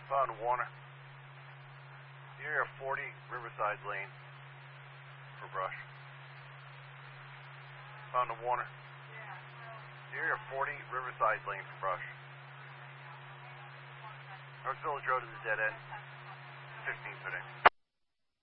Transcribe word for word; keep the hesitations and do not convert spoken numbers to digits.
Found Warner. Area forty, Riverside Lane for brush. Found Warner. Area forty, Riverside Lane for brush. North Village Road is a dead end. fifteen today.